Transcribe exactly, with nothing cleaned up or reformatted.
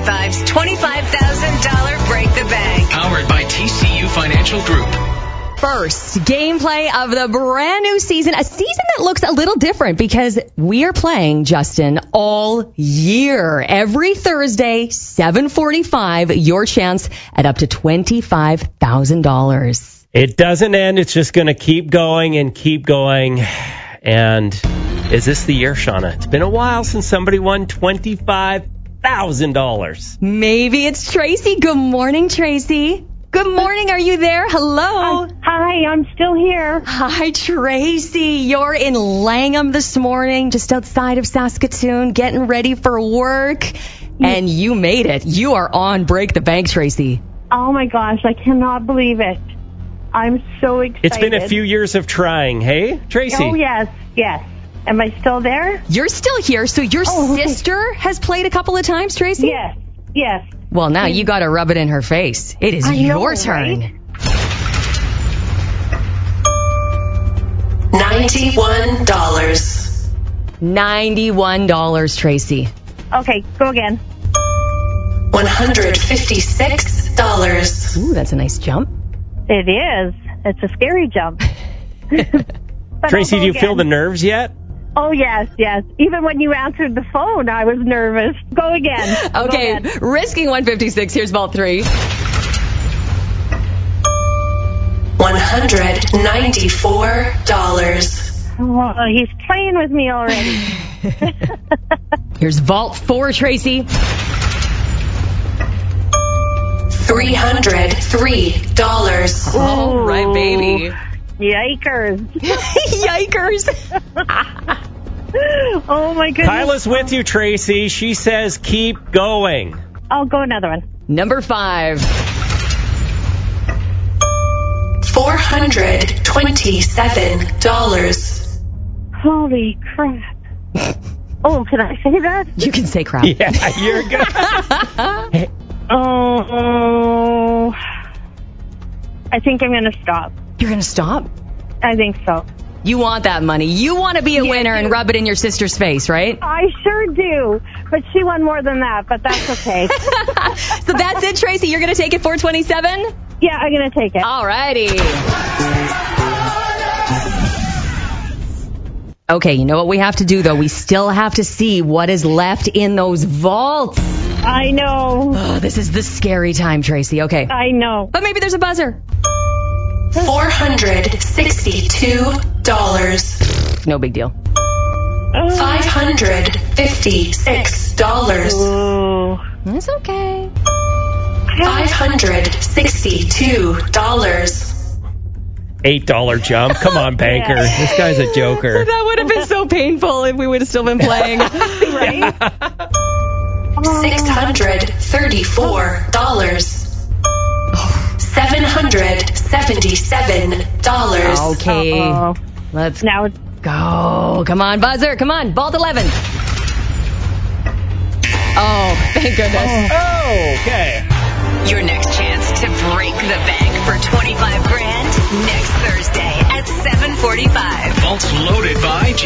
forty-five's twenty-five thousand dollars Break the Bank. Powered by T C U Financial Group. First gameplay of the brand new season, a season that looks a little different because we are playing, Justin, all year. Every Thursday, seven forty-five, your chance at up to twenty-five thousand dollars. It doesn't end. It's just going to keep going and keep going. And is this the year, Shauna? It's been a while since somebody won twenty-five thousand dollars. Maybe it's Tracy. Good morning, Tracy. Good morning. Are you there? Hello. Uh, hi, I'm still here. Hi, Tracy. You're in Langham this morning, just outside of Saskatoon, getting ready for work. And you made it. You are on Break the Bank, Tracy. Oh, my gosh. I cannot believe it. I'm so excited. It's been a few years of trying, hey, Tracy? Oh, yes, yes. Am I still there? You're still here. So your oh, okay. sister has played a couple of times, Tracy? Yes, yes. Well, now you got to rub it in her face. It is I your know, turn. Right? ninety-one dollars. ninety-one dollars, Tracy. Okay, go again. one hundred fifty-six dollars. Ooh, that's a nice jump. It is. It's a scary jump. Tracy, do you again. feel the nerves yet? Oh, yes, yes. Even when you answered the phone, I was nervous. Go again. Okay, Go again. risking one fifty-six. Here's ball three. one hundred ninety-four dollars. Oh, he's playing with me already. Here's vault four, Tracy. three hundred three dollars. All right, baby. Yikers. Yikers. Oh, my goodness. Kyla's with you, Tracy. She says keep going. I'll go another one. Number five. four hundred twenty-seven dollars. Holy crap. Oh, can I say that? You can say crap. Yeah, you're good. Oh, I think I'm going to stop. You're going to stop? I think so. You want that money. You want to be a Yeah, winner I do. and rub it in your sister's face, right? I sure do. But she won more than that, but that's okay. So that's it, Tracy. You're going to take it four twenty-seven? Yeah, I'm going to take it. All righty. Okay, you know what we have to do, though? We still have to see what is left in those vaults. I know. Oh, this is the scary time, Tracy. Okay. I know. But maybe there's a buzzer. four hundred sixty-two dollars. No big deal. five hundred fifty-six dollars. Ooh. It's okay. five hundred sixty-two dollars. eight dollar jump. Come on, banker. Yeah. This guy's a joker. That would have been so painful if we would have still been playing. Right? six hundred thirty-four dollars. seven hundred seventy-seven dollars. Okay. Uh-oh. Let's Now it's go. Come on, buzzer. Come on. Vault eleven. Oh, thank goodness. Oh, okay. Your next chance to break the bank for twenty-five grand next Thursday at seven forty-five. Vaults loaded by